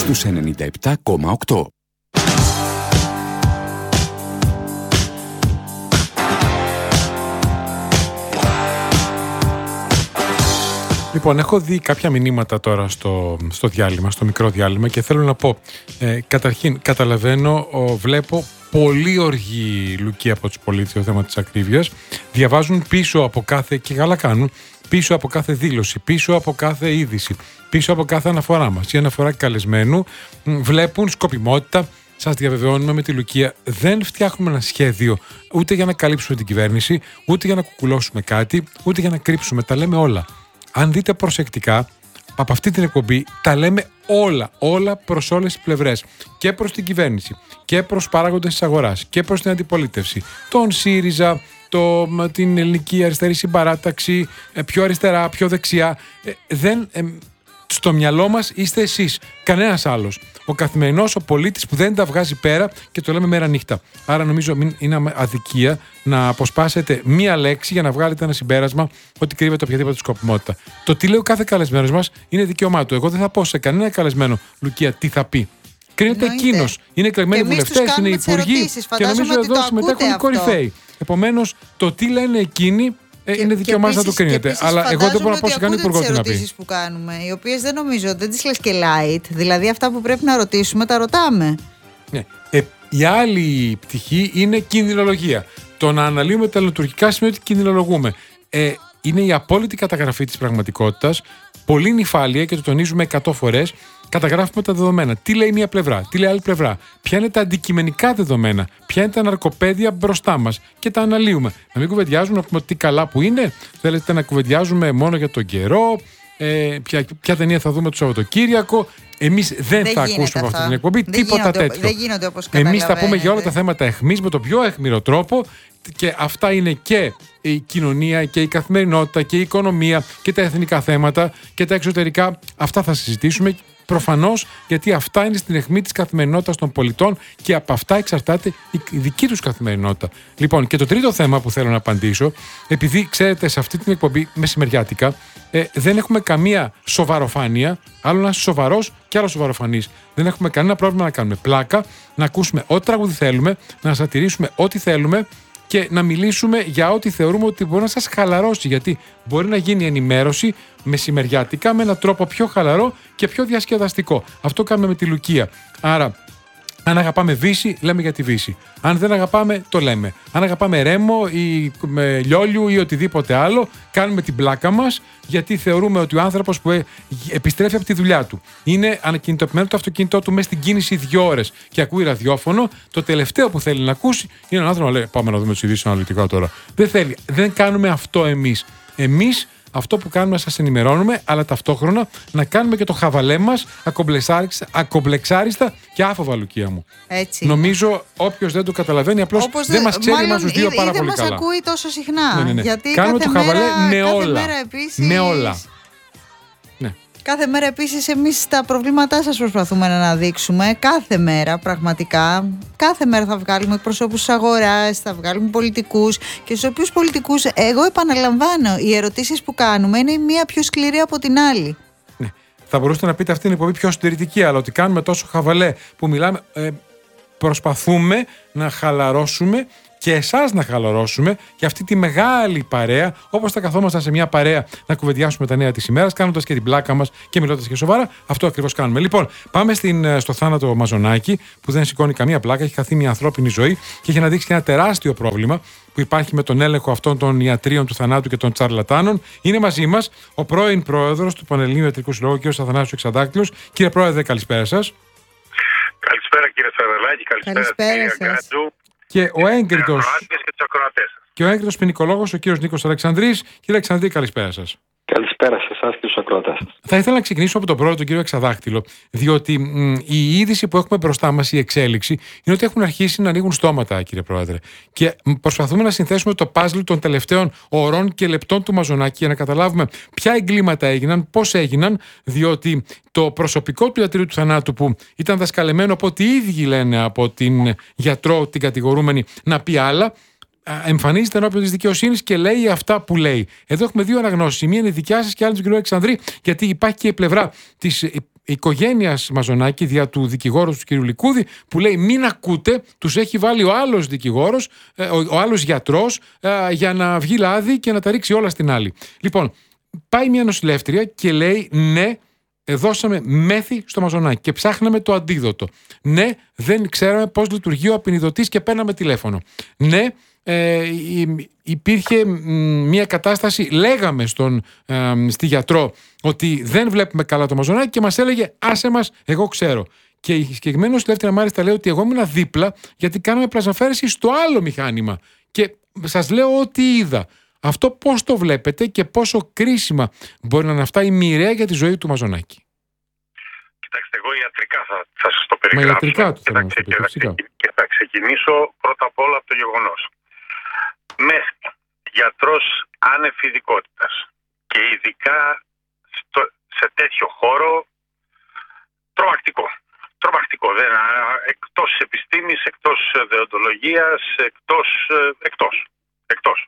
στους 97,8. Λοιπόν, έχω δει κάποια μηνύματα τώρα στο διάλειμμα, στο μικρό διάλειμμα, και θέλω να πω, καταρχήν, καταλαβαίνω, βλέπω πολύ οργή Λουκία από τους πολίτες στο θέμα της ακρίβειας. Διαβάζουν πίσω από κάθε, και καλά κάνουν, πίσω από κάθε δήλωση, πίσω από κάθε είδηση, πίσω από κάθε αναφορά μας ή αναφορά καλεσμένου, βλέπουν σκοπιμότητα. Σας διαβεβαιώνουμε, με τη Λουκία δεν φτιάχνουμε ένα σχέδιο ούτε για να καλύψουμε την κυβέρνηση, ούτε για να κουκουλώσουμε κάτι, ούτε για να κρύψουμε. Τα λέμε όλα. Αν δείτε προσεκτικά, από αυτή την εκπομπή τα λέμε όλα προς όλες τις πλευρές. Και προς την κυβέρνηση, και προς παράγοντες της αγοράς, και προς την αντιπολίτευση. Τον ΣΥΡΙΖΑ, την ελληνική αριστερή συμπαράταξη, πιο αριστερά, πιο δεξιά. Στο μυαλό μας είστε εσείς, κανένας άλλος. Ο καθημερινός, ο πολίτης που δεν τα βγάζει πέρα και το λέμε μέρα νύχτα. Άρα νομίζω είναι αδικία να αποσπάσετε μία λέξη για να βγάλετε ένα συμπέρασμα ότι κρύβεται οποιαδήποτε σκοπιμότητα. Το τι λέει ο κάθε καλεσμένος μας είναι δικαίωμά του. Εγώ δεν θα πω σε κανένα καλεσμένο, Λουκία, τι θα πει. Κρίνεται εκείνος. Είναι εκλεγμένοι βουλευτές, είναι υπουργοί και νομίζω εδώ συμμετέχουν οι κορυφαίοι. Επομένως, το τι λένε εκείνοι είναι δικαίωμά να το κρίνετε. Αλλά εγώ δεν μπορώ να πω σε κανένα υπουργό τι να πει. Τις ερωτήσεις που κάνουμε, οι οποίες δεν νομίζω, δεν τις λες και light. Δηλαδή, αυτά που πρέπει να ρωτήσουμε, τα ρωτάμε. Ναι. Η άλλη πτυχή είναι κινδυνολογία. Το να αναλύουμε τα λειτουργικά σημαίνει ότι κινδυνολογούμε. Είναι η απόλυτη καταγραφή της πραγματικότητας. Πολύ νυφάλια, και το τονίζουμε 100 φορές. Καταγράφουμε τα δεδομένα. Τι λέει μία πλευρά, τι λέει άλλη πλευρά. Ποια είναι τα αντικειμενικά δεδομένα, ποια είναι τα ναρκοπαίδια μπροστά μας και τα αναλύουμε. Να μην κουβεντιάζουμε, να πούμε τι καλά που είναι. Θέλετε να κουβεντιάζουμε μόνο για τον καιρό, ποια ταινία θα δούμε το Σαββατοκύριακο. Εμείς δεν θα ακούσουμε από αυτή την εκπομπή τίποτα τέτοιο. Δεν γίνονται όπως καταλαβαίνετε. Εμείς θα πούμε για όλα τα θέματα εχμής με τον πιο αιχμηρό τρόπο, και αυτά είναι και η κοινωνία και η καθημερινότητα και η οικονομία και τα εθνικά θέματα και τα εξωτερικά. Αυτά θα συζητήσουμε. Προφανώς, γιατί αυτά είναι στην αιχμή της καθημερινότητας των πολιτών και από αυτά εξαρτάται η δική τους καθημερινότητα. Λοιπόν, και το τρίτο θέμα που θέλω να απαντήσω, επειδή ξέρετε, σε αυτή την εκπομπή μεσημεριάτικα δεν έχουμε καμία σοβαροφάνεια, άλλο να είσαι σοβαρός και άλλο σοβαροφανής. Δεν έχουμε κανένα πρόβλημα να κάνουμε πλάκα, να ακούσουμε ό,τι τραγούδι θέλουμε, να σατηρήσουμε ό,τι θέλουμε και να μιλήσουμε για ό,τι θεωρούμε ότι μπορεί να σας χαλαρώσει. Γιατί μπορεί να γίνει ενημέρωση μεσημεριάτικα με έναν τρόπο πιο χαλαρό και πιο διασκεδαστικό. Αυτό κάνουμε με τη Λουκία. Άρα, αν αγαπάμε Βύση, λέμε για τη Βύση. Αν δεν αγαπάμε, το λέμε. Αν αγαπάμε Ρέμο ή Λιόλιου ή οτιδήποτε άλλο, κάνουμε την πλάκα μας, γιατί θεωρούμε ότι ο άνθρωπος που επιστρέφει από τη δουλειά του, είναι ανακινητοποιημένο το αυτοκίνητό του μέσα στην κίνηση 2 ώρες και ακούει ραδιόφωνο, το τελευταίο που θέλει να ακούσει είναι έναν άνθρωπο να λέει: πάμε να δούμε τις ειδήσεις αναλυτικά τώρα. Δεν θέλει. Δεν κάνουμε αυτό εμείς. Εμείς αυτό που κάνουμε, σας ενημερώνουμε, αλλά ταυτόχρονα να κάνουμε και το χαβαλέ μας ακομπλεξάριστα και άφοβα, Λουκία μου. Έτσι. Νομίζω όποιος δεν το καταλαβαίνει, απλώς δεν μας ξέρει εμάς τους δύο πάρα πολύ καλά. Δεν μας ακούει τόσο συχνά. Ναι. Γιατί κάνουμε το χαβαλέ με όλα. Επίσης, με όλα. Ναι. Κάθε μέρα επίσης εμείς τα προβλήματά σας προσπαθούμε να αναδείξουμε. Κάθε μέρα πραγματικά. Κάθε μέρα θα βγάλουμε εκπροσώπους της αγοράς, θα βγάλουμε πολιτικούς, και στους οποίους πολιτικούς, εγώ επαναλαμβάνω, οι ερωτήσεις που κάνουμε είναι η μία πιο σκληρή από την άλλη. Ναι. Θα μπορούσατε να πείτε αυτή είναι η εκπομπή πιο συντηρητική, αλλά ότι κάνουμε τόσο χαβαλέ που μιλάμε, προσπαθούμε να χαλαρώσουμε και εσάς να χαλαρώσουμε για αυτή τη μεγάλη παρέα, όπως θα καθόμασταν σε μια παρέα να κουβεντιάσουμε τα νέα της ημέρας, κάνοντας και την πλάκα μας και μιλώντας και σοβαρά. Αυτό ακριβώς κάνουμε. Λοιπόν, πάμε στο θάνατο Μαζονάκη, που δεν σηκώνει καμία πλάκα, έχει χαθεί μια ανθρώπινη ζωή και έχει αναδείξει και ένα τεράστιο πρόβλημα που υπάρχει με τον έλεγχο αυτών των ιατρίων του θανάτου και των τσαρλατάνων. Είναι μαζί μας ο πρώην πρόεδρος του Πανελληνίου Ιατρικού Συλλόγου, κ. Αθανάσιος Εξαδάκτυλος. Κύριε Πρόεδρε, καλησπέρα σας. Καλησπέρα, κύριε Σαρδελάκη, καλησπέρα κύριε Γκάτζου. Και ο έγκριτος ποινικολόγος, ο κύριος Νίκος Αλεξανδρής. Κύριε Αλεξανδρή, καλησπέρα σας. Καλησπέρα σε εσάς και στους ακροατές. Θα ήθελα να ξεκινήσω από τον πρώτο, τον κύριο Εξαδάκτυλο, διότι η είδηση που έχουμε μπροστά μας, η εξέλιξη, είναι ότι έχουν αρχίσει να ανοίγουν στόματα, κύριε Πρόεδρε. Και προσπαθούμε να συνθέσουμε το παζλ των τελευταίων ωρών και λεπτών του Μαζονάκη για να καταλάβουμε ποια εγκλήματα έγιναν, πώς έγιναν, διότι το προσωπικό του ιατρίου του θανάτου, που ήταν δασκαλεμένο από ό,τι οι ίδιοι λένε από την γιατρό, την κατηγορούμενη, να πει άλλα, εμφανίζεται ενώπιον της δικαιοσύνης και λέει αυτά που λέει. Εδώ έχουμε δύο αναγνώσεις. Η μία είναι δικιά σας και άλλη του κ. Αλεξανδρή, γιατί υπάρχει και η πλευρά της οικογένεια Μαζονάκη, δια του δικηγόρου του κ. Λικούδη, που λέει μην ακούτε, τους έχει βάλει ο άλλος δικηγόρος, ο άλλος γιατρός, για να βγει λάδι και να τα ρίξει όλα στην άλλη. Λοιπόν, πάει μια νοσηλεύτρια και λέει ναι, δώσαμε μέθη στο Μαζονάκη και ψάχναμε το αντίδοτο. Ναι, δεν ξέραμε πώς λειτουργεί ο απεινιδωτής και παίρναμε τηλέφωνο. Ναι, υπήρχε μια κατάσταση, λέγαμε στη γιατρό ότι δεν βλέπουμε καλά το Μαζονάκη και μας έλεγε άσε μας, εγώ ξέρω. Και η συγκεκριμένη νοσηλεύτρια μάλιστα λέει ότι εγώ ήμουν δίπλα γιατί κάναμε πλασμαφαίρεση στο άλλο μηχάνημα και σας λέω ότι είδα. Αυτό πώς το βλέπετε και πόσο κρίσιμα μπορεί να είναι αυτά η μοιραία για τη ζωή του Μαζονάκη? Κοιτάξτε, εγώ ιατρικά θα σας το περιγράψω και θα ξεκινήσω πρώτα απ' όλα από το γεγονός. Μέθη, γιατρός άνευ ειδικότητας και ειδικά σε τέτοιο χώρο τρομακτικό. Εκτός επιστήμης, εκτός δεοντολογίας, εκτός.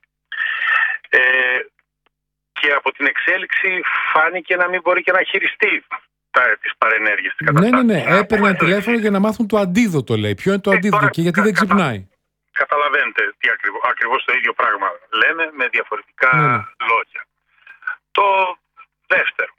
Και από την εξέλιξη φάνηκε να μην μπορεί και να χειριστεί τις παρενέργειες της καταστάσεως. Ναι. Έπαιρναν τηλέφωνο για να μάθουν το αντίδοτο, λέει. Ποιο είναι το αντίδοτο και γιατί δεν ξυπνάει. Καταλαβαίνετε τι ακριβώς το ίδιο πράγμα λέμε με διαφορετικά λόγια. Το δεύτερο,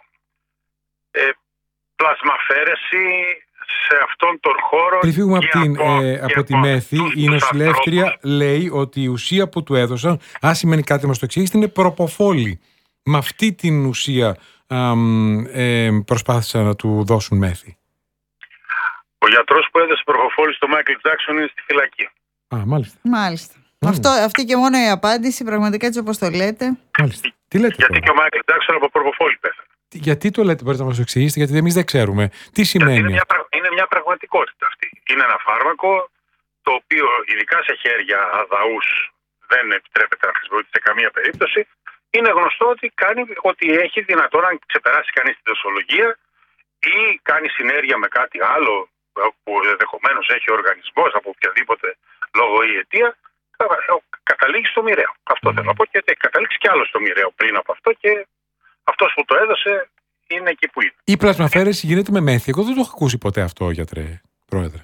πλασμαφαίρεση σε αυτόν τον χώρο. Πριν φύγουμε από τη μέθη, η νοσηλεύτρια λέει ότι η ουσία που του έδωσαν, αν σημαίνει κάτι μας το εξηγήσετε, είναι προποφόλη. Με αυτή την ουσία προσπάθησαν να του δώσουν μέθη. Ο γιατρός που έδωσε προποφόλη στο Μάικλ Τζάκσον είναι στη φυλακή. Μάλιστα. Αυτή και μόνο η απάντηση, πραγματικά έτσι όπως το λέτε. Μάλιστα. Τι λέτε? Γιατί και ο Μάικλ Τζάκσον από προποφόλη πέθανε. Γιατί το λέτε, μπορείτε να μας το εξηγήσετε, γιατί εμείς δεν ξέρουμε. Τι σημαίνει? Είναι μια πραγματικότητα αυτή. Είναι ένα φάρμακο το οποίο ειδικά σε χέρια αδαούς δεν επιτρέπεται να χρησιμοποιείται σε καμία περίπτωση. Είναι γνωστό ότι έχει δυνατόν να ξεπεράσει κανείς τη δοσολογία ή κάνει συνέργεια με κάτι άλλο που ενδεχομένως έχει ο οργανισμός από οποιαδήποτε λόγο ή αιτία, καταλήγει στο μοιραίο. Αυτό θέλω να πω, και έχει καταλήξει κι άλλο στο μοιραίο πριν από αυτό και αυτός που το έδωσε είναι εκεί που είναι. Η πλασμαφαίρεση γίνεται με μέθη. Εγώ δεν το έχω ακούσει ποτέ αυτό, γιατρέ, πρόεδρε.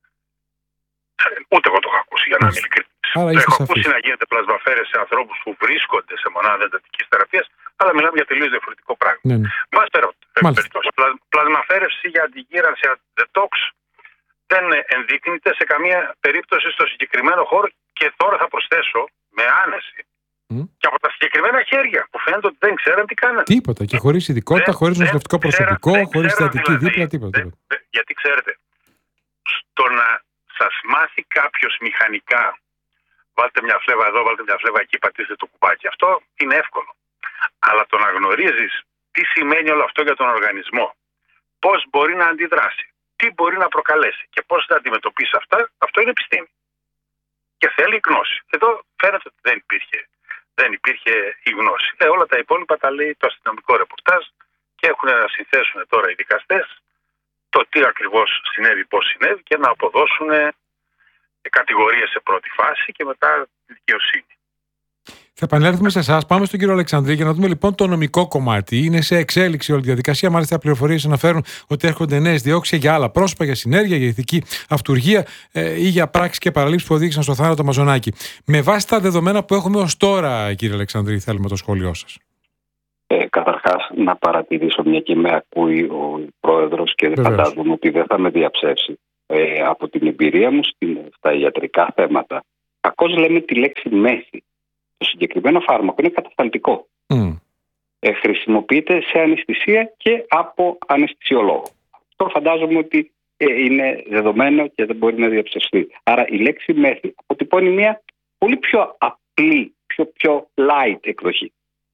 Ούτε εγώ το έχω ακούσει, για να είμαι ειλικρινής. Έχω ακούσει να γίνεται πλασμαφαίρεση σε ανθρώπους που βρίσκονται σε μονάδα εντατικής θεραπείας, αλλά μιλάμε για τελείως διαφορετικό πράγμα. Πλασμαφαίρεση για αντιγύρανση, detox, δεν ενδείκνυται σε καμία περίπτωση στο συγκεκριμένο χώρο και τώρα θα προσθέσω με άνεση και από τα συγκεκριμένα χέρια που φαίνεται ότι δεν ξέραν τι κάνανε. Τίποτα. Και χωρίς ειδικότητα, χωρίς νοσηλευτικό προσωπικό, χωρίς θεατρική δίπλα, τίποτα. Γιατί ξέρετε, στο να σας μάθει κάποιος μηχανικά, βάλτε μια φλέβα εδώ, βάλτε μια φλέβα εκεί, πατήστε το κουμπάκι. Αυτό είναι εύκολο. Αλλά το να γνωρίζεις τι σημαίνει όλο αυτό για τον οργανισμό, πώς μπορεί να αντιδράσει, τι μπορεί να προκαλέσει και πώς θα αντιμετωπίσει αυτά, αυτό είναι επιστήμη. Και θέλει γνώση. Εδώ φαίνεται ότι δεν υπήρχε η γνώση. Όλα τα υπόλοιπα τα λέει το αστυνομικό ρεπορτάζ και έχουν να συνθέσουν τώρα οι δικαστές το τι ακριβώς συνέβη, πώς συνέβη και να αποδώσουν κατηγορίες σε πρώτη φάση και μετά τη δικαιοσύνη. Θα επανέλθουμε σε εσάς. Πάμε στον κύριο Αλεξανδρή για να δούμε λοιπόν το νομικό κομμάτι. Είναι σε εξέλιξη όλη η διαδικασία. Μάλιστα, οι πληροφορίες αναφέρουν ότι έρχονται νέες διώξεις για άλλα πρόσωπα, για συνέργεια, για ηθική αυτουργία ή για πράξεις και παραλήψεις που οδήγησαν στο θάνατο Μαζονάκη. Με βάση τα δεδομένα που έχουμε ως τώρα, κύριε Αλεξανδρή, θέλουμε το σχόλιο σας. Καταρχάς, να παρατηρήσω, μια και με ακούει ο πρόεδρος και δεν φαντάζομαι ότι δεν θα με διαψεύσει. Από την εμπειρία μου στα ιατρικά θέματα, κακώς λέμε τη λέξη μέθη. Το συγκεκριμένο φάρμακο είναι κατασταλτικό. Χρησιμοποιείται σε αναισθησία και από αναισθησιολόγο. Αυτό φαντάζομαι ότι είναι δεδομένο και δεν μπορεί να διαψευστεί. Άρα η λέξη μέθη αποτυπώνει μια πολύ πιο απλή, πιο light εκδοχή.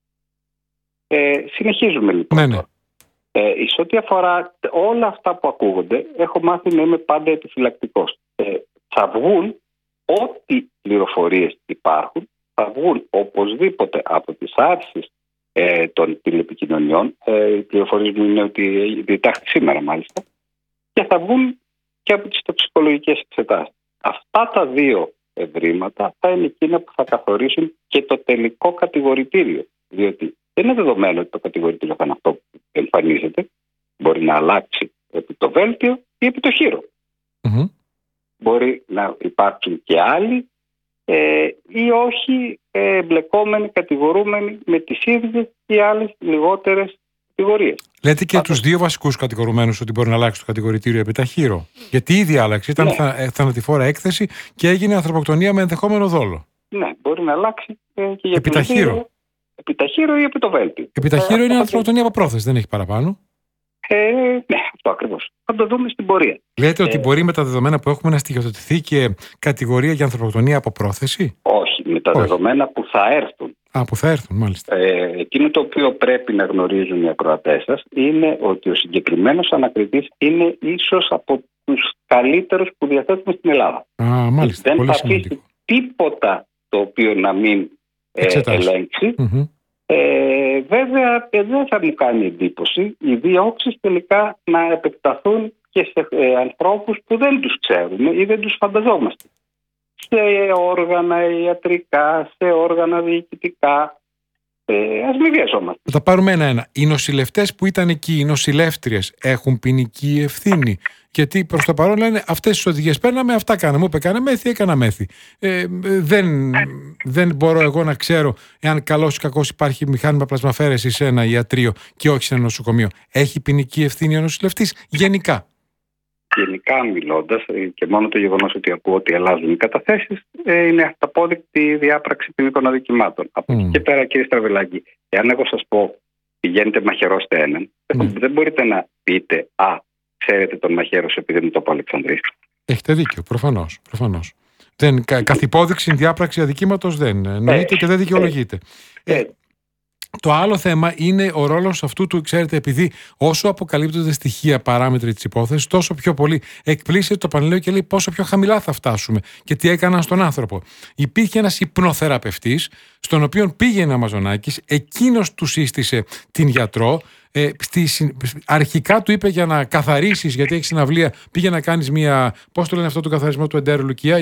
Συνεχίζουμε λοιπόν. Ναι. Σε ό,τι αφορά όλα αυτά που ακούγονται, έχω μάθει να είμαι πάντα επιφυλακτικός. Θα βγουν ό,τι πληροφορίες υπάρχουν, θα βγουν οπωσδήποτε από τις άρσεις των τηλεπικοινωνιών. Οι πληροφορίες μου είναι ότι διετάχθη σήμερα μάλιστα, και θα βγουν και από τις τοξικολογικές εξετάσεις. Αυτά τα δύο ευρήματα θα είναι εκείνα που θα καθορίσουν και το τελικό κατηγορητήριο. Διότι δεν είναι δεδομένο ότι το κατηγορητήριο θα είναι αυτό που εμφανίζεται. Μπορεί να αλλάξει επί το βέλτιο ή επί το χείρο. Mm-hmm. Μπορεί να υπάρξουν και άλλοι ή όχι εμπλεκόμενοι, κατηγορούμενοι με τις ίδιες ή άλλες λιγότερες κατηγορίες. Λέτε και τους δύο βασικούς κατηγορουμένους ότι μπορεί να αλλάξει το κατηγορητήριο επί ταχύρω. Γιατί ήδη άλλαξε. Ήταν θανατηφόρα έκθεση και έγινε ανθρωποκτονία με ενδεχόμενο δόλο. Ναι, μπορεί να αλλάξει και για επί ταχύρω. Επί ταχύρω ή επί το βέλτιο. Επί ταχύρω είναι ανθρωποκτονία από πρόθεση, δεν έχει παραπάνω. Ναι, αυτό ακριβώς. Θα το δούμε στην πορεία. Λέτε ότι μπορεί με τα δεδομένα που έχουμε να στοιχειοθετηθεί και κατηγορία για ανθρωποκτονία από πρόθεση. Όχι, με τα δεδομένα που θα έρθουν. Που θα έρθουν, μάλιστα. Εκείνο το οποίο πρέπει να γνωρίζουν οι ακροατές σας είναι ότι ο συγκεκριμένος ανακριτής είναι ίσως από τους καλύτερους που διαθέτουμε στην Ελλάδα. Μάλιστα. Δεν πολύ θα σημαντικό. αφήσει τίποτα το οποίο να μην ελέγξει. Mm-hmm. Βέβαια δεν θα μου κάνει εντύπωση οι διώξεις τελικά να επεκταθούν και σε ανθρώπους που δεν τους ξέρουμε ή δεν τους φανταζόμαστε. Σε όργανα ιατρικά, σε όργανα διοικητικά. Ας μην βιαζόμαστε. Θα τα πάρουμε ένα-ένα. Οι νοσηλευτές που ήταν εκεί, οι νοσηλεύτριες, έχουν ποινική ευθύνη. Γιατί προς το παρόν λένε αυτές τις οδηγίες παίρναμε, αυτά κάναμε. Μου είπε κάνε μέθη, έκανα μέθη. Δεν μπορώ εγώ να ξέρω εάν καλώς ή κακώς υπάρχει μηχάνημα πλασμαφέρεσης σε ένα ιατρείο και όχι σε ένα νοσοκομείο. Έχει ποινική ευθύνη ο νοσηλευτής γενικά? Γενικά μιλώντας, και μόνο το γεγονός ότι ακούω ότι αλλάζουν οι καταθέσεις είναι αυταπόδεικτη διάπραξη ποινικών αδικημάτων. Από εκεί και πέρα, κύριε Στραβελάκη, εάν εγώ σας πω πηγαίνετε μαχαιρώστε έναν, δεν μπορείτε να πείτε ξέρετε τον μαχαίρωσε επειδή μου το πω Αλεξανδρής. Έχετε δίκιο, προφανώς. Καθ' υπόδειξη διάπραξη αδικήματος δεν εννοείται και δεν δικαιολογείται. Το άλλο θέμα είναι ο ρόλος αυτού του, ξέρετε, επειδή όσο αποκαλύπτονται στοιχεία, παράμετροι της υπόθεσης, τόσο πιο πολύ εκπλήσεται το πανελλήνιο και λέει πόσο πιο χαμηλά θα φτάσουμε και τι έκαναν στον άνθρωπο. Υπήρχε ένας υπνοθεραπευτής, στον οποίο πήγαινε ο Μαζονάκης, εκείνος του σύστησε την γιατρό. Αρχικά του είπε για να καθαρίσεις, γιατί έχει συναυλία, πήγε να κάνεις μία. Πώς το λένε αυτό το καθαρισμό του εντέρου, Λουκία?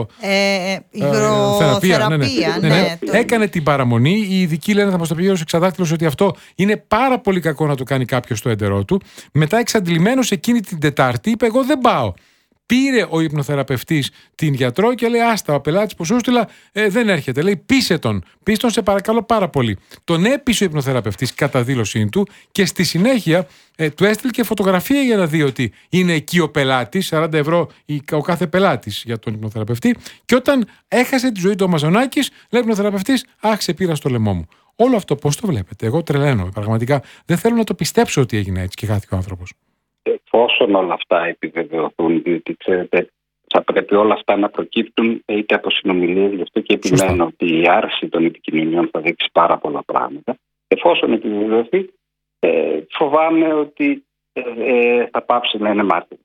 Υγροθεραπεία. Ναι. Έκανε την παραμονή. Οι ειδικοί λένε, θα μας το πει ο Εξαδάκτυλος, ότι αυτό είναι πάρα πολύ κακό να το κάνει κάποιος στο έντερό του. Μετά, εξαντλημένος εκείνη την Τετάρτη, είπε: εγώ δεν πάω. Πήρε ο υπνοθεραπευτής την γιατρό και λέει: άστα, ο πελάτης που σου στείλα δεν έρχεται. Λέει: πείσε τον, σε παρακαλώ πάρα πολύ. Τον έπεισε ο υπνοθεραπευτής κατά δήλωσή του και στη συνέχεια του έστειλε και φωτογραφία για να δει ότι είναι εκεί ο πελάτης, 40 ευρώ ο κάθε πελάτης για τον υπνοθεραπευτή. Και όταν έχασε τη ζωή του ο Μαζονάκης, λέει ο υπνοθεραπευτής: αχ, σε πήρα στο λαιμό μου. Όλο αυτό πώς το βλέπετε? Εγώ τρελαίνω. Πραγματικά δεν θέλω να το πιστέψω ότι έγινε έτσι και χάθηκε ο άνθρωπος. Εφόσον όλα αυτά επιβεβαιωθούν, διότι ξέρετε, θα πρέπει όλα αυτά να προκύπτουν είτε από συνομιλίες, γι' αυτό και επιμένω ότι η άρση των επικοινωνιών θα δείξει πάρα πολλά πράγματα. Εφόσον επιβεβαιωθεί, φοβάμαι ότι θα πάψει να είναι μάρτυρας.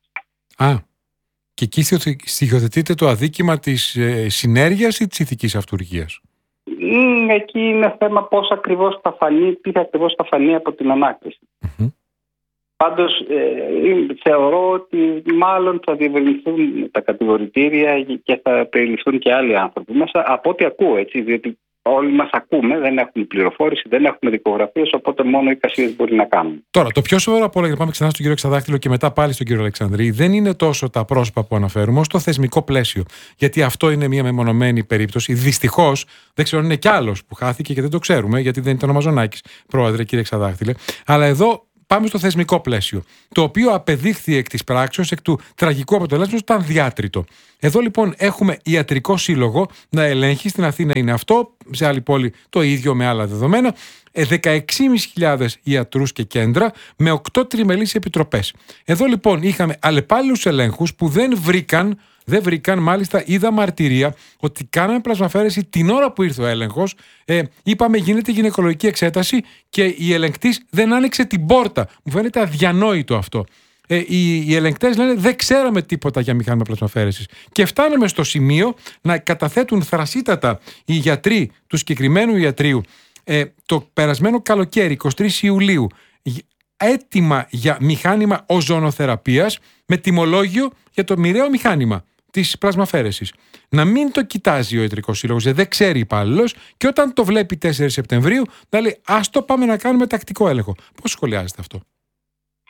Και εκεί στοιχειοθετείται το αδίκημα της συνέργειας ή της ηθικής αυτουργίας? Εκεί είναι θέμα πώς ακριβώς θα φανεί, τι ακριβώς θα φανεί από την ανάκριση. Mm-hmm. Πάντως θεωρώ ότι μάλλον θα διευρυνθούν τα κατηγορητήρια και θα περιληφθούν και άλλοι άνθρωποι μέσα, από ό,τι ακούω, έτσι, διότι όλοι μας ακούμε, δεν έχουμε πληροφόρηση, δεν έχουμε δικογραφίες, οπότε μόνο οι εικασίες μπορεί να κάνουν. Τώρα, το πιο σοβαρό από όλα, για να πάμε ξανά στον κύριο Εξαδάκτυλο και μετά πάλι στον κύριο Αλεξανδρή, δεν είναι τόσο τα πρόσωπα που αναφέρουμε, όσο το θεσμικό πλαίσιο. Γιατί αυτό είναι μια μεμονωμένη περίπτωση. Δυστυχώς, δεν ξέρω αν είναι κι άλλος που χάθηκε και δεν το ξέρουμε, γιατί δεν ήταν ο Μαζονάκης, πρόεδρε, κύριε Εξαδάκτυλε. Αλλά εδώ πάμε στο θεσμικό πλαίσιο, το οποίο απεδείχθη εκ της πράξεως, εκ του τραγικού αποτελέσματος, ήταν διάτριτο. Εδώ λοιπόν έχουμε ιατρικό σύλλογο να ελέγχει, στην Αθήνα είναι αυτό, σε άλλη πόλη το ίδιο με άλλα δεδομένα, 16.500 ιατρούς και κέντρα με 8 τριμελείς επιτροπές. Εδώ λοιπόν είχαμε αλλεπάλληλους ελέγχους που δεν βρήκαν, μάλιστα είδα μαρτυρία ότι κάναμε πλασμαφέρεση την ώρα που ήρθε ο έλεγχος. Είπαμε γίνεται γυναικολογική εξέταση και η ελεγκτής δεν άνοιξε την πόρτα. Μου φαίνεται αδιανόητο αυτό. Οι ελεγκτές λένε δεν ξέραμε τίποτα για μηχάνημα πλασμαφέρεσης. Και φτάναμε στο σημείο να καταθέτουν θρασίτατα οι γιατροί του συγκεκριμένου ιατρείου το περασμένο καλοκαίρι, 23 Ιουλίου, έτοιμα για μηχάνημα οζονοθεραπείας με τιμολόγιο για το μοιραίο μηχάνημα της πλασμαφέρεσης. Να μην το κοιτάζει ο ιατρικός σύλλογος, δεν ξέρει υπάλληλος, και όταν το βλέπει 4 Σεπτεμβρίου, να λέει ας το πάμε να κάνουμε τακτικό έλεγχο. Πώς σχολιάζετε αυτό?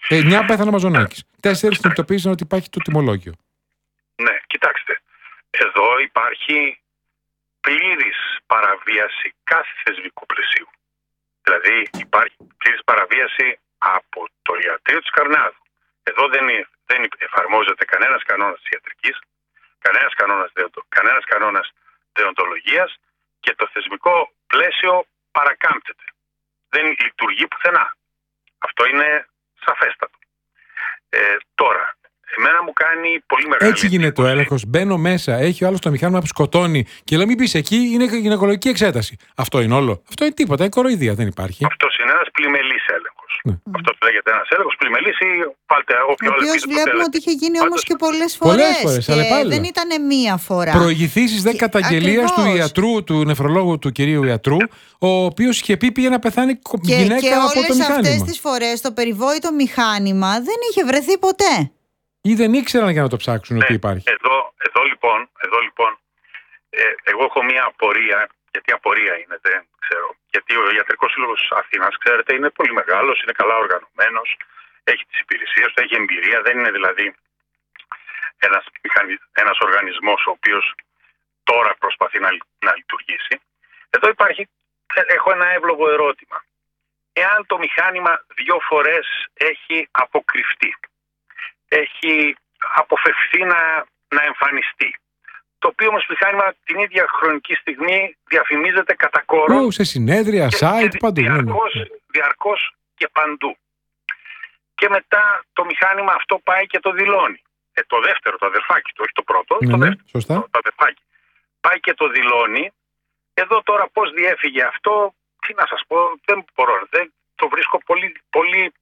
9 πέθανε ο Μαζονάκης. 4 συνειδητοποίησαν ότι υπάρχει το τιμολόγιο. Ναι, κοιτάξτε. Εδώ υπάρχει πλήρης παραβίαση κάθε θεσμικού πλαισίου. Δηλαδή υπάρχει πλήρης παραβίαση από το ιατρείο της Καρνάδου. Εδώ δεν εφαρμόζεται κανένας κανόνας της ιατρικής, κανένας κανόνας δεοντολογίας και το θεσμικό πλαίσιο παρακάμπτεται. Δεν λειτουργεί πουθενά. Αυτό είναι σαφέστατο. Τώρα, εμένα μου κάνει πολύ μεγάλη. Έτσι γίνεται ο έλεγχος. Μπαίνω μέσα, έχει ο άλλος το μηχάνημα που σκοτώνει και λέω μην πεις εκεί, είναι γυναικολογική εξέταση. Αυτό είναι όλο. Αυτό είναι τίποτα, είναι κοροϊδία, δεν υπάρχει. Αυτός είναι ένας πλημελής έλεγχος. Ναι. Αυτό λέγεται ένας έλεγχος πλημελής ή πάτε όποιο άλλο. Ο οποίος βλέπουμε ότι είχε γίνει όμως και πολλές φορές. Αλλά πάλι. Δεν ήταν μία φορά. Προηγηθήσεις δε καταγγελίας του ιατρού, του νεφρολόγου του κυρίου ιατρού, ο οποίος είχε πει πήγε να πεθάνει γυναίκα από το μηχάνημα. Και όλες αυτές τις φορές το περιβόητο μηχάνημα δεν είχε βρεθεί ποτέ. Ή δεν ήξεραν για να το ψάξουν ότι υπάρχει. Εδώ λοιπόν, εγώ έχω μία απορία, γιατί απορία είναι, δεν ξέρω. Γιατί ο Ιατρικός Σύλλογος Αθήνας, ξέρετε, είναι πολύ μεγάλος, είναι καλά οργανωμένος, έχει τις υπηρεσίες του, έχει εμπειρία, δεν είναι δηλαδή ένας οργανισμός ο οποίος τώρα προσπαθεί να λειτουργήσει. Εδώ έχω ένα εύλογο ερώτημα. Εάν το μηχάνημα 2 φορές έχει αποκρυφτεί, έχει αποφευθεί να εμφανιστεί, το οποίο όμως μηχάνημα την ίδια χρονική στιγμή διαφημίζεται κατά κόρο σε συνέδρια, site, παντού. Διαρκώς και παντού. Και μετά το μηχάνημα αυτό πάει και το δηλώνει. Το δεύτερο, το αδερφάκι του, όχι το πρώτο, το δεύτερο, σωστά. Το αδερφάκι. Πάει και το δηλώνει. Εδώ τώρα πώς διέφυγε αυτό, τι να σας πω, δεν το βρίσκω πολύ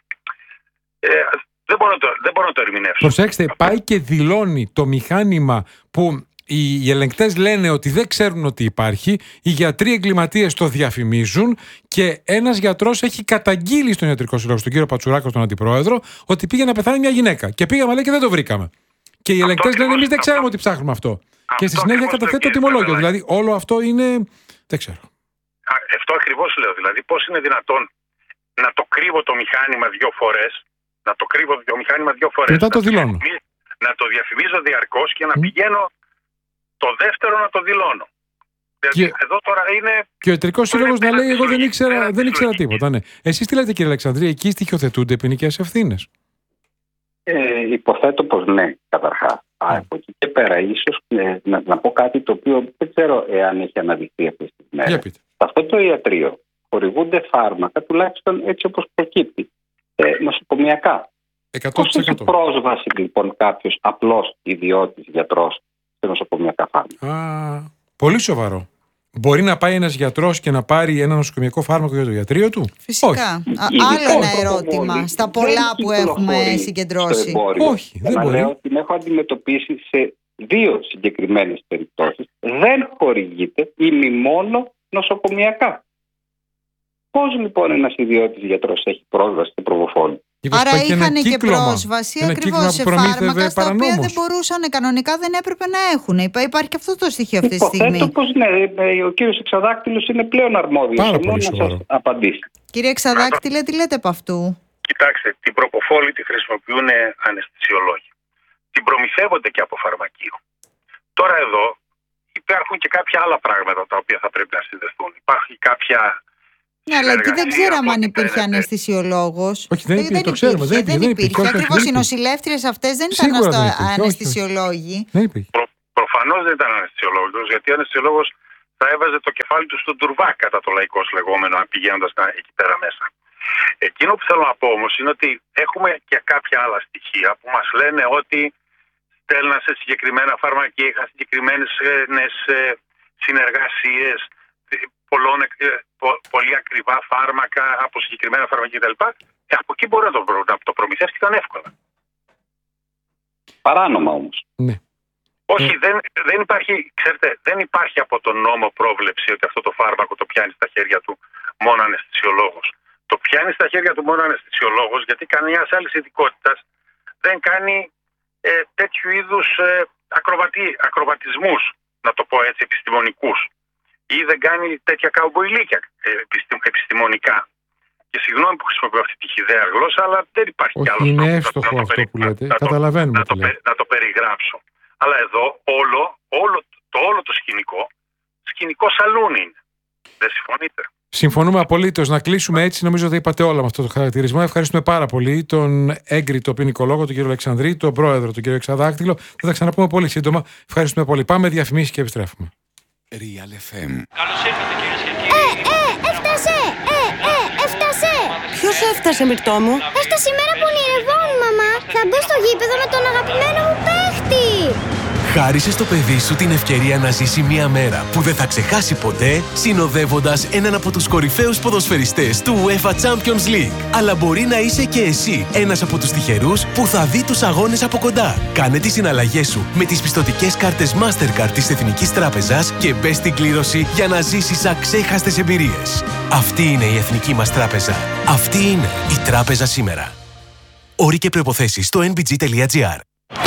δεν μπορώ να το ερμηνεύσω. Προσέξτε, πάει και δηλώνει το μηχάνημα που οι ελεγκτές λένε ότι δεν ξέρουν ότι υπάρχει, οι γιατροί εγκληματίες το διαφημίζουν και ένας γιατρός έχει καταγγείλει στον Ιατρικό Σύλλογο, στον κύριο Πατσουράκο, τον αντιπρόεδρο, ότι πήγε να πεθάνει μια γυναίκα. Και πήγαμε, λέει, και δεν το βρήκαμε. Και οι ελεγκτές λένε εμείς δεν ξέραμε ότι ψάχνουμε αυτό. Και στη συνέχεια καταθέτει το τιμολόγιο. Δηλαδή όλο αυτό είναι. Δεν ξέρω. Αυτό ακριβώς λέω. Δηλαδή πώς είναι δυνατόν να το κρύβω το μηχάνημα 2 φορές. Να το κρύβω το μηχάνημα 2 φορές. Μετά το δηλώνω. Να το διαφημίζω διαρκώς και να πηγαίνω το δεύτερο να το δηλώνω. Δηλαδή, εδώ τώρα είναι. Και ο Ιατρικός Σύλλογος να λέει: εγώ δεν ήξερα τίποτα. Ναι. Εσείς τι λέτε, κύριε Αλεξανδρή, εκεί στοιχειοθετούνται ποινικές ευθύνες? Υποθέτω πως ναι, καταρχάς. Από εκεί και πέρα, ίσως να πω κάτι το οποίο δεν ξέρω εάν έχει αναδειχθεί αυτές τις μέρες. Σε αυτό το ιατρείο χορηγούνται φάρμακα, τουλάχιστον έτσι όπως προκύπτει, νοσοκομιακά. 100%. Πώς έχει πρόσβαση λοιπόν κάποιος απλός ιδιώτης γιατρός σε νοσοκομιακά φάρμακα? Πολύ σοβαρό. Μπορεί να πάει ένας γιατρός και να πάρει ένα νοσοκομιακό φάρμακο για το ιατρείο του? Φυσικά. Άλλο ένα ερώτημα στα πολλά που έχουμε συγκεντρώσει. Όχι, δεν μπορεί. Λέω ότι έχω αντιμετωπίσει σε 2 συγκεκριμένες περιπτώσεις. Δεν χορηγείται ή μόνο νοσοκομιακά. Πώς λοιπόν ένας ιδιώτης γιατρός έχει πρόσβαση στο προβοφόλι? Άρα είχαν και πρόσβαση ακριβώς σε φάρμακα στα οποία δεν μπορούσαν κανονικά, δεν έπρεπε να έχουν. Υπάρχει και αυτό το στοιχείο αυτή τη στιγμή. Υποθέτω πως ναι, ο κύριος Εξαδάκτυλος είναι πλέον αρμόδιος να σας απαντήσει. Κύριε Εξαδάκτυλε, τι λέτε από αυτού? Κοιτάξτε, την προποφόλη τη χρησιμοποιούν αναισθησιολόγοι. Την προμηθεύονται και από φαρμακείο. Τώρα εδώ υπάρχουν και κάποια άλλα πράγματα τα οποία θα πρέπει να συνδεθούν. Υπάρχει κάποια. Ναι, αλλά εκεί δεν ξέραμε αν υπήρχε αναισθησιολόγος. Όχι, δεν υπήρχε, το ξέρουμε. Δεν υπήρχε. Ακριβώς οι νοσηλεύτριες αυτές δεν ήταν αναισθησιολόγοι. Προφανώς δεν ήταν αναισθησιολόγος, γιατί ο αναισθησιολόγος θα έβαζε το κεφάλι του στον τουρβά, κατά το λαϊκό λεγόμενο, αν πηγαίνοντας εκεί πέρα μέσα. Εκείνο που θέλω να πω όμως είναι ότι έχουμε και κάποια άλλα στοιχεία που μας λένε ότι στέλναν σε συγκεκριμένα φαρμακεία, είχαν συγκεκριμένες συνεργασίες, πολύ ακριβά φάρμακα από συγκεκριμένα φαρμακεία κτλ. Από εκεί μπορεί να το προμηθεύτηκαν εύκολα. Παράνομα όμως. Ναι. Όχι, δεν υπάρχει, ξέρετε, δεν υπάρχει από τον νόμο πρόβλεψη ότι αυτό το φάρμακο το πιάνει στα χέρια του μόνο αναισθησιολόγος. Το πιάνει στα χέρια του μόνο αναισθησιολόγος γιατί κανένα άλλη ειδικότητα δεν κάνει τέτοιου είδους ακροβατισμούς, να το πω έτσι, επιστημονικούς. Ή δεν κάνει τέτοια καουμποϊλίκια επιστημονικά. Και συγγνώμη που χρησιμοποιώ αυτή τη χυδαία γλώσσα, αλλά δεν υπάρχει κι άλλο. Είναι εύστοχο αυτό που λέτε. Καταλαβαίνουμε τι λέτε. Να το περιγράψω. Αλλά εδώ όλο το σκηνικό σαλούνι είναι. Δεν συμφωνείτε? Συμφωνούμε απολύτως. Να κλείσουμε έτσι. Νομίζω ότι είπατε όλα με αυτό το χαρακτηρισμό. Ευχαριστούμε πάρα πολύ τον έγκριτο ποινικολόγο, τον κύριο Αλεξανδρή, τον πρόεδρο, τον κύριο Εξαδάκτυλο. Θα τα ξαναπούμε πολύ σύντομα. Ευχαριστούμε πολύ. Πάμε διαφημίσεις και επιστρέφουμε. Real FM. Καλώς ήρθατε κυρίες και κύριοι. Έφτασε! Ποιος έφτασε, Μυρτώ μου? Έφτασε η μέρα που ονειρευόμουν, μαμά. Θα μπω στο γήπεδο με τον αγαπημένο μου παίχτη. Χάρισε στο παιδί σου την ευκαιρία να ζήσει μια μέρα που δεν θα ξεχάσει ποτέ, συνοδεύοντας έναν από τους κορυφαίους ποδοσφαιριστές του UEFA Champions League. Αλλά μπορεί να είσαι και εσύ ένας από τους τυχερούς που θα δει τους αγώνες από κοντά. Κάνε τις συναλλαγές σου με τις πιστωτικές κάρτες Mastercard της Εθνικής Τράπεζας και μπες στην κλήρωση για να ζήσεις αξέχαστες εμπειρίες. Αυτή είναι η Εθνική μας Τράπεζα. Αυτή είναι η Τράπεζα σήμερα. Όροι και προϋποθέσεις στο nbg.gr.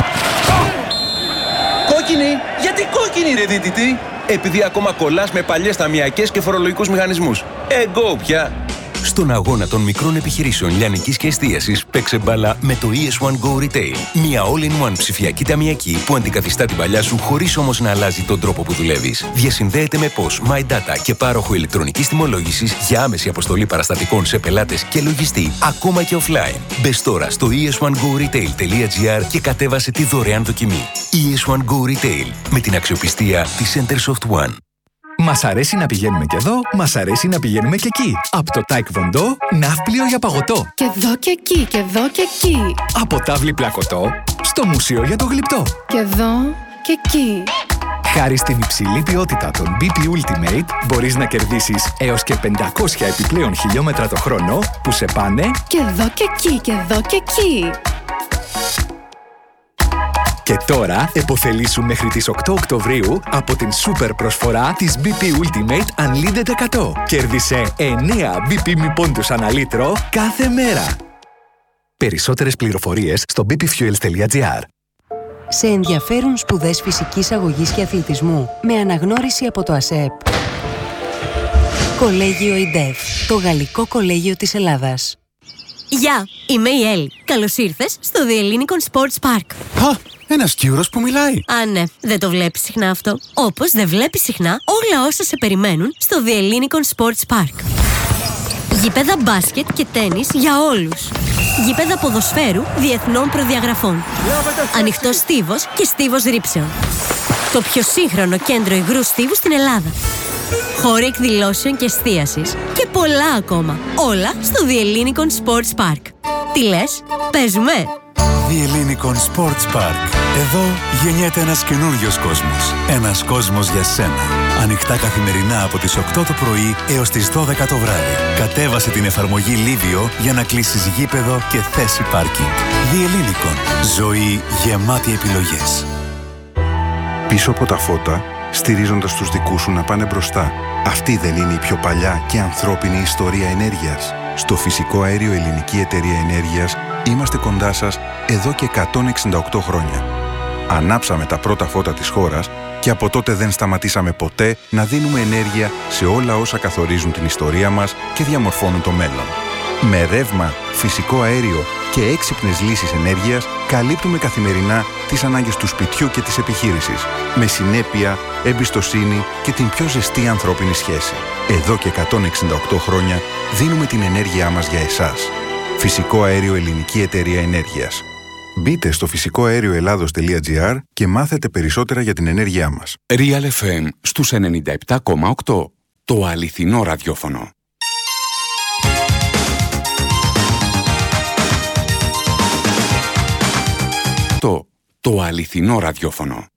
Κόκκινη! Γιατί κόκκινη, ρε δίτητη? Επειδή ακόμα κολλάς με παλιές ταμιακές και φορολογικούς μηχανισμούς. Εγκώ πια! Στον αγώνα των μικρών επιχειρήσεων λιανικής και εστίασης παίξε μπάλα με το ES1 Go Retail. Μια all-in-one ψηφιακή ταμιακή που αντικαθιστά την παλιά σου χωρίς όμως να αλλάζει τον τρόπο που δουλεύεις. Διασυνδέεται με POS, My Data και πάροχο ηλεκτρονικής τιμολόγησης για άμεση αποστολή παραστατικών σε πελάτες και λογιστή, ακόμα και offline. Μπες τώρα στο es1goretail.gr και κατέβασε τη δωρεάν δοκιμή. ES1 Go Retail με την αξιοπιστία της Centersoft One. Μας αρέσει να πηγαίνουμε και εδώ, μας αρέσει να πηγαίνουμε και εκεί. Από το Taekwondo, ναύπλιο για παγωτό. Και εδώ και εκεί, και εδώ και εκεί. Από τάβλη πλακωτό, στο μουσείο για το γλυπτό. Και εδώ και εκεί. Χάρη στην υψηλή ποιότητα των BP Ultimate, μπορείς να κερδίσεις έως και 500 επιπλέον χιλιόμετρα το χρόνο που σε πάνε και εδώ και εκεί, και εδώ και εκεί. Και τώρα επωφελήσου μέχρι τις 8 Οκτωβρίου από την σούπερ προσφορά της BP Ultimate Unlimited 100. Κέρδισε 9 BP μη πόντους ανά λίτρο κάθε μέρα. Περισσότερες πληροφορίες στο bpfuels.gr. Σε ενδιαφέρουν σπουδές φυσικής αγωγής και αθλητισμού με αναγνώριση από το ΑΣΕΠ. Κολέγιο ΙΝΤΕΦ, το Γαλλικό Κολέγιο της Ελλάδας. Γεια, είμαι η Έλλη. Καλώς ήρθες στο The Hellinikon Sports Park. Ένας Κύρος που μιλάει. Α, ναι, δεν το βλέπεις συχνά αυτό. Όπως δεν βλέπεις συχνά όλα όσα σε περιμένουν στο The Hellinikon Sports Park. Γήπεδα μπάσκετ και τένις για όλους. Γήπεδα ποδοσφαίρου διεθνών προδιαγραφών. Ανοιχτός στίβος και στίβος ρήψεων. Το πιο σύγχρονο κέντρο υγρού στίβου στην Ελλάδα. Χώροι εκδηλώσεων και εστίασης και πολλά ακόμα. Όλα στο The Hellinikon Sports Park. Τι λες, παίζουμε? The Hellinikon Sports Park. Εδώ γεννιέται ένας καινούριος κόσμος. Ένας κόσμος για σένα. Ανοιχτά καθημερινά από τις 8 το πρωί έως τις 12 το βράδυ. Κατέβασε την εφαρμογή Livio για να κλείσεις γήπεδο και θέση πάρκινγκ. The Hellinikon. Ζωή γεμάτη επιλογές. Πίσω από τα φώτα, στηρίζοντας τους δικούς σου να πάνε μπροστά. Αυτή δεν είναι η πιο παλιά και ανθρώπινη ιστορία ενέργειας? Στο Φυσικό Αέριο Ελληνική Εταιρεία Ενέργειας είμαστε κοντά σας εδώ και 168 χρόνια. Ανάψαμε τα πρώτα φώτα της χώρας και από τότε δεν σταματήσαμε ποτέ να δίνουμε ενέργεια σε όλα όσα καθορίζουν την ιστορία μας και διαμορφώνουν το μέλλον. Με ρεύμα, φυσικό αέριο και έξυπνες λύσεις ενέργειας καλύπτουμε καθημερινά τις ανάγκες του σπιτιού και της επιχείρησης, με συνέπεια, εμπιστοσύνη και την πιο ζεστή ανθρώπινη σχέση. Εδώ και 168 χρόνια δίνουμε την ενέργειά μας για εσάς. Φυσικό Αέριο Ελληνική Εταιρεία Ενέργειας. Μπείτε στο φυσικοαέρioελλάδος.gr και μάθετε περισσότερα για την ενέργειά μας. Real FM στους 97,8. Το αληθινό ραδιόφωνο. Το αληθινό ραδιόφωνο.